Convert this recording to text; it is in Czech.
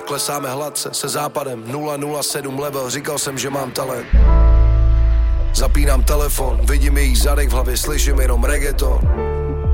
klesáme hladce se západem 007 level, říkal jsem, že mám talent. Zapínám telefon, vidím jejich zadek v hlavě, slyším jenom reggaeton.